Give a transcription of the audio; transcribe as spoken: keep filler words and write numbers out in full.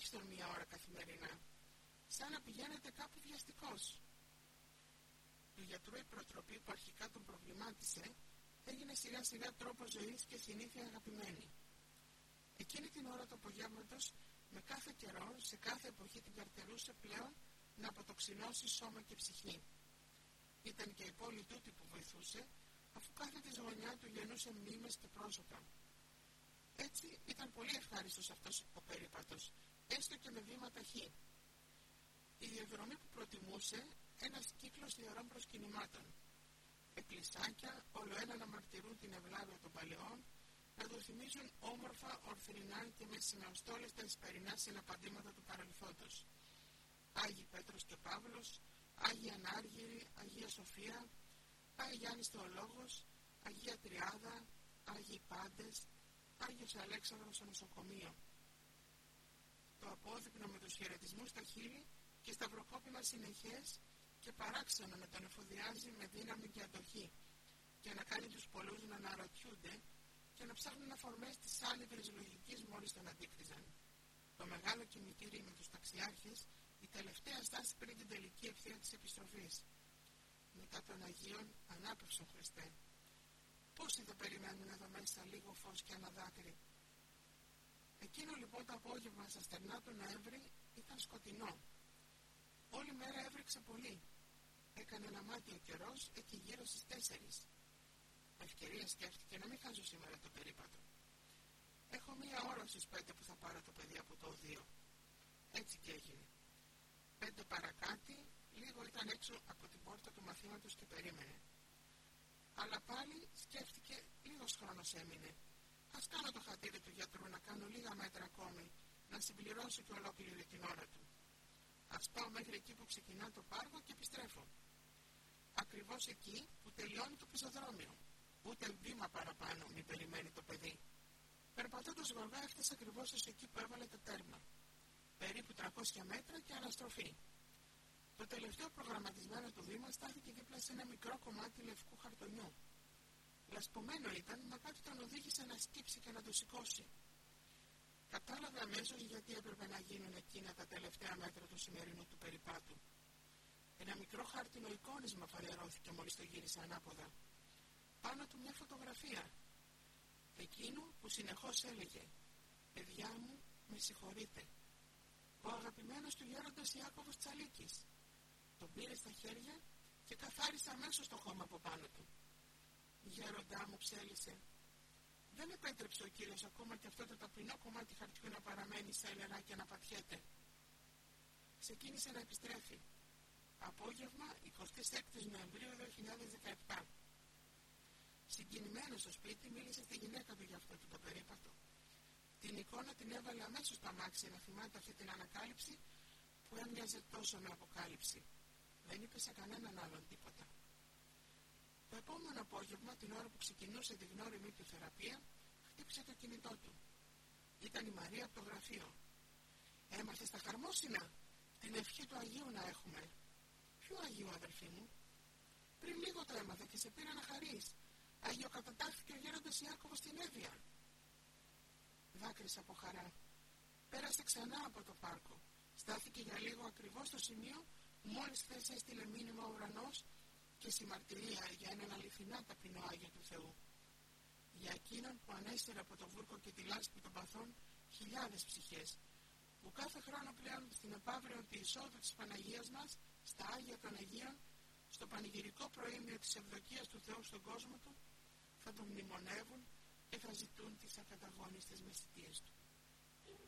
τουλάχιστον μία ώρα καθημερινά, σαν να πηγαίνετε κάπου βιαστικός. Του γιατρού η προτροπή που αρχικά τον προβλημάτισε έγινε σιγά σιγά τρόπος ζωής και συνήθεια αγαπημένη. Εκείνη την ώρα του απογεύματος, με κάθε καιρό, σε κάθε εποχή την καρτερούσε πλέον να αποτοξινώσει σώμα και ψυχή. Ήταν και η πόλη τούτη που βοηθούσε, αφού κάθε της γωνιά του γεννούσε μνήμες και πρόσωπα. Έτσι ήταν πολύ ευχάριστος αυτός ο περίπατος, έστω και με βήμα ταχύ. Η διαδρομή που προτιμούσε, ένας κύκλος ιερών προσκυνημάτων. Εκκλησάκια, ολοένα να μαρτυρούν την ευλάβεια των παλαιών, να του θυμίζουν όμορφα, ορθρινά και με σημεοστόλες τα εσπερινά συναπαντήματα του παρελθόντος. Άγιοι Πέτρος και Παύλος, Άγιοι Ανάργυροι, Αγία Σοφία, Άγιοι Γιάννης Θεολόγος, Αγία Τριάδα, Άγιοι Πάντες, Άγιος Αλέξανδρος στο νοσοκομείο. Το απόδειπνο με τους χαιρετισμούς στα χείλη και σταυροκόπημα συνεχές και παράξενο να τον εφοδιάζει με δύναμη και αντοχή και να κάνει τους πολλούς να αναρωτιούνται και να ψάχνουν αφορμές της άνυδρης λογικής μόλις τον αντίκριζαν. Το μεγάλο κημητήρι με τους ταξιάρχες, η τελευταία στάση πριν την τελική ευθεία της επιστροφής. Μετά των Αγίων, ανάπαυσον Χριστέ. Πόσοι δεν περιμένουν εδώ μέσα λίγο φως και ένα δάκρυ. Εκείνο λοιπόν το απόγευμα στα στερνά του Νοέμβρη ήταν σκοτεινό. Όλη μέρα έβρεξε πολύ. Έκανε ένα μάτι ο καιρός εκεί γύρω στις τέσσερις. Ευκαιρία σκέφτηκε να μην χάσω σήμερα το περίπατο. Έχω μία ώρα στις πέντε που θα πάρω το παιδί από το οδείο. Έτσι και έγινε. Πέντε παρακάτι, λίγο ήταν έξω από την πόρτα του μαθήματος και περίμενε. Αλλά πάλι σκέφτηκε, λίγος χρόνος έμεινε. Ας κάνω το χατήρι του γιατρού να κάνω λίγα μέτρα ακόμη, να συμπληρώσω και ολόκληρη την ώρα του. Ας πάω μέχρι εκεί που ξεκινά το πάργο και επιστρέφω. Ακριβώς εκεί που τελειώνει το πεζοδρόμιο. Ούτε βήμα παραπάνω μην περιμένει το παιδί. Περπατώντας γοργά έφτασε ακριβώς ως εκεί που έβαλε το τέρμα. Περίπου τριακόσια μέτρα και αναστροφή. Το τελευταίο προγραμματισμένο του βήμα στάθηκε δίπλα σε ένα μικρό κομμάτι λευκού χαρτονιού. Λασπωμένο ήταν, μα κάτι τον οδήγησε να σκύψει και να το σηκώσει. Κατάλαβε αμέσως γιατί έπρεπε να γίνουν εκείνα τα τελευταία μέτρα του σημερινού του περιπάτου. Ένα μικρό χάρτινο εικόνισμα φανερώθηκε μόλις το γύρισε ανάποδα. Πάνω του μια φωτογραφία. Εκείνου που συνεχώς έλεγε «Παιδιά μου, με συγχωρείτε». Ο αγαπημένος του γέροντας Ιάκωβος Τσαλίκης. Τον πήρε στα χέρια και καθάρισε αμέσως το χώμα από πάνω του. «Γέροντά μου», ψέλισε, «δεν επέτρεψε ο Κύριος ακόμα και αυτό το ταπεινό κομμάτι χαρτιού να παραμένει σε ελερά και να πατιέται». Ξεκίνησε να επιστρέφει. Απόγευμα εικοστή έκτη Νοεμβρίου δύο χιλιάδες δεκαεπτά. Συγκινημένος στο σπίτι, μίλησε στη γυναίκα του για αυτό το περίπατο. Την εικόνα την έβαλε αμέσως στο αμάξι να θυμάται αυτή την ανακάλυψη που έμοιαζε τόσο με αποκάλυψη. Δεν είπε σε κανέναν άλλον τίποτα. Το επόμενο απόγευμα, την ώρα που ξεκινούσε τη γνώριμη του θεραπεία, χτύπησε το κινητό του. Ήταν η Μαρία από το γραφείο. «Έμαθε στα χαρμόσυνα, την ευχή του Αγίου να έχουμε». «Ποιο Αγίου, αδελφή μου?» «Πριν λίγο το έμαθα και σε πήρα να χαρείς. Αγιοκατατάχθηκε ο γέροντας Ιάκωβος στην Εύβοια». Δάκρυσε από χαρά. Πέρασε ξανά από το πάρκο. Στάθηκε για λίγο ακριβώς στο σημείο που μόλις χθες έστειλε μήνυμα ο ουρανός και συμμαρτυρία για έναν αληθινά ταπεινό Άγιο του Θεού. Για εκείνον που ανέσυρε από το βούρκο και τη λάσπη των παθών χιλιάδες ψυχές, που κάθε χρόνο πλέον στην επαύριο τη εισόδου της Παναγίας μας, στα Άγια των Αγίων, στο πανηγυρικό προήμιο της ευδοκίας του Θεού στον κόσμο του, θα τον μνημονεύουν και θα ζητούν τις ακαταγώνιστες μεσητείες του.